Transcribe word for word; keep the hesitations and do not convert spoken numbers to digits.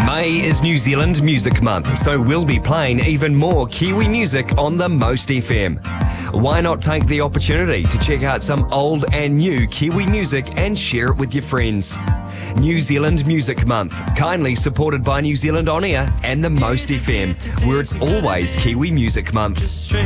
May is New Zealand Music Month, so we'll be playing even more Kiwi music on the Most F M. Why not take the opportunity to check out some old and new Kiwi music and share it with your friends? New Zealand Music Month, kindly supported by New Zealand On Air and the Most F M, where it's always Kiwi Music Month.